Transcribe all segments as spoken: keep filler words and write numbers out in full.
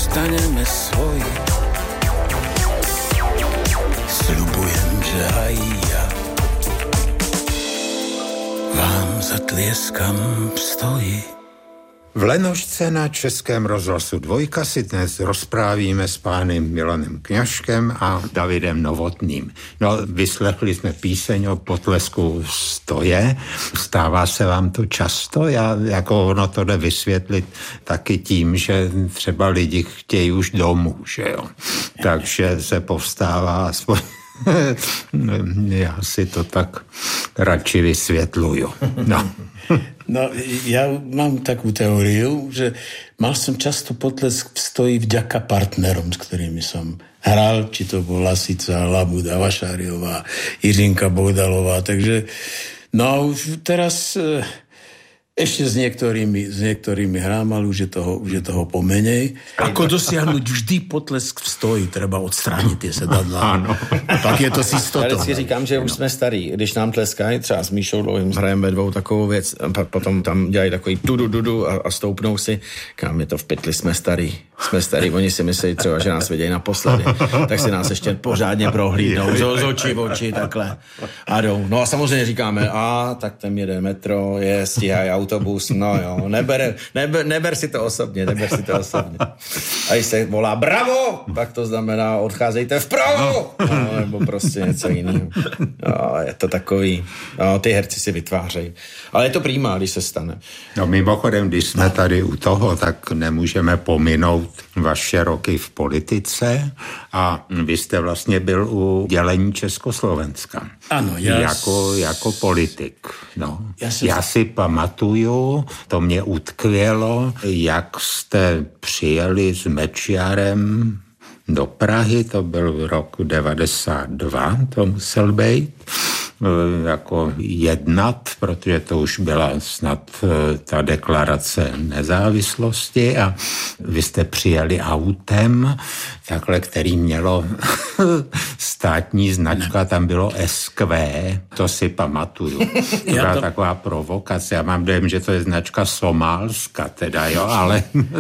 zostaneme svoji. Sľubujem, že aj ja vám zatlieskam stojí. V Lenošce na Českém rozhlasu Dvojka si dnes rozprávíme s pánem Milanem Kňažkem a Davidem Novotným. No, vyslechli jsme píseň o potlesku stoje. Stává se vám to často? Já, jako ono to jde vysvětlit taky tím, že třeba lidi chtějí už domů, že jo? Takže se povstává aspoň... Já si to tak radši vysvětluju. No. No, ja mám takú teóriu, že mal som často potlesk v stoji vďaka partnerom, s ktorými som hral, či to bol Lasica, Labuda, Vašáriová, Jiřinka Bohdalová, takže no teraz ešte s niektorými, s niektorými hrám, ale už je toho, už je toho pomenej. Ako dosiahnuť vždy potlesk v stoji, treba odstrániť tie sedadlá. Ano. Pak je to s jistotou. Já vždycky říkám, že už jsme starý. Když nám tleskají, třeba s Míšou Dlouhým hrajeme dvou takovou věc, a potom tam dělají takový dudu dudu a, a stoupnou si, kam je to v pytli, jsme starý. Jsme starý, oni si myslí třeba, že nás vidějí naposledy. Tak si nás ještě pořádně prohlídnou, z, z očí v oči, takhle. A jdou. No a samozřejmě říkáme, a tak tam jede metro, je stíhaj autobus, no jo, neber, neber, neber si to osobně, neber si to osobně. A když se volá bravo, tak to znamená odcházejte vpravo, no, nebo prostě něco jiného. No, je to takový, no, ty herci si vytvářejí. Ale je to prima, když se stane. No mimochodem, když jsme tady u toho, tak nemůžeme pominout vaše roky v politice a vy jste vlastně byl u dělení Československa. Ano, já... Jako, jako politik. No. Já, jsem... já si pamatuju, to mě utkvělo, jak jste přijeli s Mečiarem do Prahy, to byl rok devadesát dva, to musel být, jako jednat, protože to už byla snad ta deklarace nezávislosti a vy jste přijeli autem, takhle, který mělo státní značka, tam bylo S Q, to si pamatuju. To byla to... taková provokace, já mám dojem, že to je značka Somálska teda, jo, ale...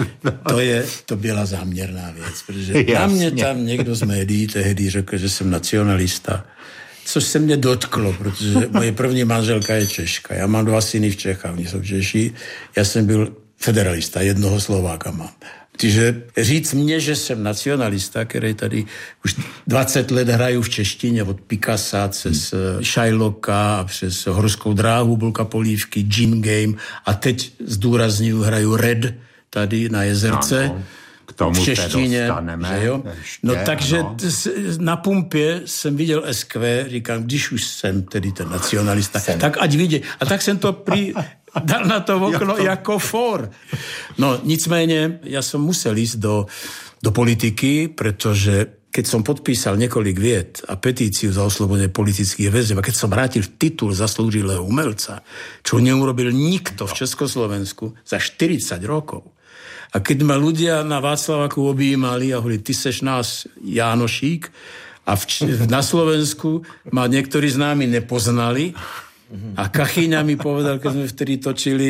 to je, to byla záměrná věc, protože na mě tam někdo z médií tehdy řekl, že jsem nacionalista, což se mě dotklo, protože moje první manželka je Češka. Já mám dva syny v Čechách, oni jsou Češi. Já jsem byl federalista, jednoho Slováka mám. Takže říct mně, že jsem nacionalista, který tady už dvacet let hraju v češtině, od Picassa přes Shylocka a přes Horskou dráhu, Bulka Polívky, Gin Game a teď zdůrazňuji, hraju Red tady na Jezerce. No, k tomu v češtině, že jo? Ještě, no takže no. Na pumpě jsem viděl S Q, říkám, když už jsem tedy ten nacionalista, jsem. Tak ať vidí. A tak jsem to pri... dal na to okno jako, jako for. No nicméně, já jsem musel ísť do, do politiky, protože keď som podpísal několik vět a petíciu za oslobodenie politických väzňov a keď som vrátil titul zaslúžilého umelca, čo neurobil nikto v Československu za štyridsať rokov. A keď ma ľudia na Václavaku objímali a hovorili, ty seš nás Jánošík a v, na Slovensku ma niektorí známi nepoznali a Kachyňa mi povedal, keď sme vtedy točili,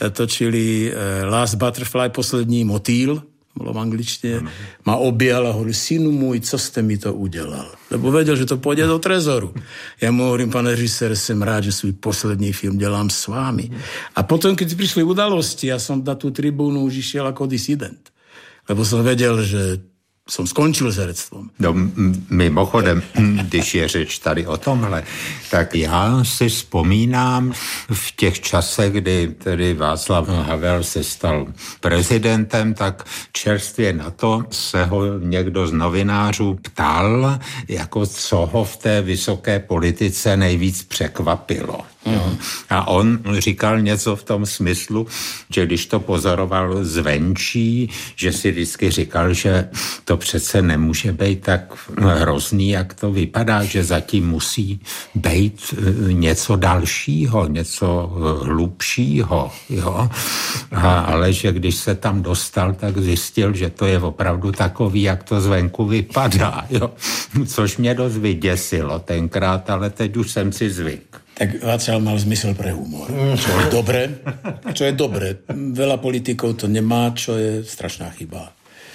točili Last Butterfly, poslední motýl, bolo v angličtine, ma objal a hovorí, synu môj, co ste mi to udelal? Lebo vedel, že to pôjde do trezoru. Ja mu hovorím, pane režisér, som rád, že svoj posledný film delám s vámi. A potom, keď prišli udalosti, ja som na tú tribúnu už išiel ako disident. Lebo som vedel, že jsem skončil s herectvom. No, mimochodem, když je řeč tady o tomhle, tak já si vzpomínám v těch časech, kdy tedy Václav Havel se stal prezidentem, tak čerstvě na to se ho někdo z novinářů ptal, jako co ho v té vysoké politice nejvíc překvapilo. Mm. A on říkal něco v tom smyslu, že když to pozoroval zvenčí, že si vždycky říkal, že to přece nemůže být tak hrozný, jak to vypadá, že zatím musí být něco dalšího, něco hlubšího. Jo? A, ale že když se tam dostal, tak zjistil, že to je opravdu takový, jak to zvenku vypadá. Jo? Což mě dost vyděsilo tenkrát, ale teď už jsem si zvyk. Tak Václav mal zmysel pre humor. Čo je dobre, čo je dobre. Veľa politikov to nemá, čo je strašná chyba.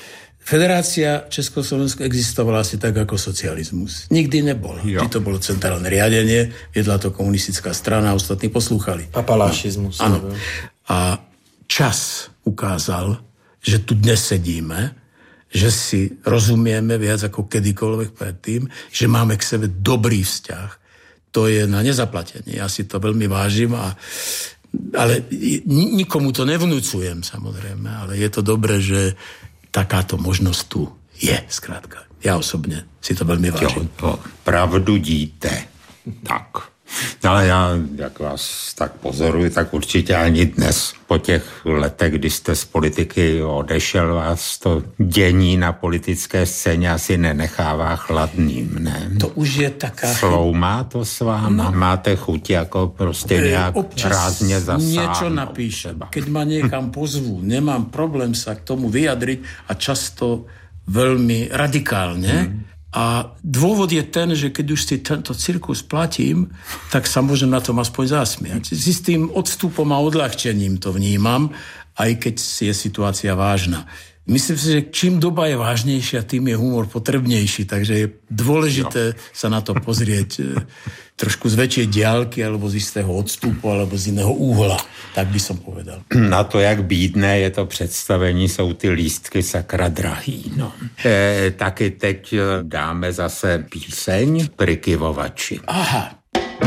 Federácia Československa existovala asi tak ako socializmus. Nikdy nebol. Vždy to bolo centrálne riadenie, viedla to komunistická strana a ostatní poslúchali. Papalašizmus. Áno. A čas ukázal, že tu dnes sedíme, že si rozumieme viac ako kedykoľvek predtým, že máme k sebe dobrý vzťah. To je na nezaplatenie. Ja si to veľmi vážim, a, ale nikomu to nevnúcujem, samozrejme, ale je to dobré, že takáto možnosť tu je, zkrátka. Ja osobne si to veľmi vážim. Jo, to pravdu díte. Tak. Ale já, jak vás tak pozoruji, tak určitě ani dnes, po těch letech, kdy jste z politiky odešel, vás to dění na politické scéně asi nenechává chladným, ne? To už je taká... Sloumá to s váma? No. Máte chuť jako prostě nějak rázně zasáhnout? Niečo napíšem. Keď ma niekam pozvú, nemám problém sa k tomu vyjadriť a často veľmi radikálne. Hmm. A dôvod je ten, že keď už si tento cirkus platím, tak sa môžem na tom aspoň zasmiať. S istým odstupom a odľahčením to vnímam, aj keď je situácia vážna. Myslím si, že čím doba je vážnejšia, tým je humor potrebnejší, takže je dôležité sa na to pozrieť trošku z väčšej diaľky, alebo z istého odstupu, alebo z iného úhla, tak by som povedal. Na to, jak bídné je to představení, jsou ty lístky sakra drahý. No. E, taky teď dáme zase píseň Prikyvovači. Aha.